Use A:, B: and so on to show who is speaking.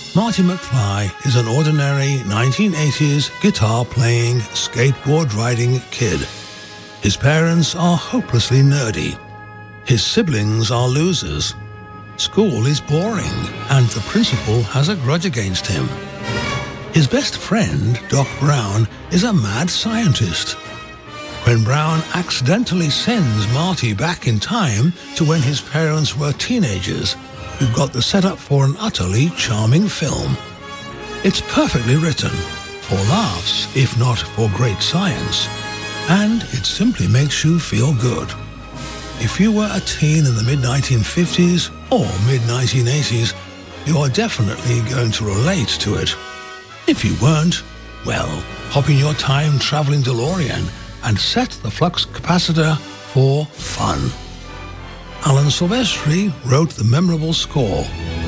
A: Marty McFly is an ordinary 1980s guitar-playing, skateboard-riding kid. His parents are hopelessly nerdy. His siblings are losers. School is boring, and the principal has a grudge against him. His best friend, Doc Brown, is a mad scientist. When Brown accidentally sends Marty back in time to when his parents were teenagers, you've got the setup for an utterly charming film. It's perfectly written, for laughs, if not for great science, and it simply makes you feel good. If you were a teen in the mid-1950s or mid-1980s, you are definitely going to relate to it. If you weren't, well, hop in your time-traveling DeLorean and set the flux capacitor for fun. Alan Silvestri wrote the memorable score.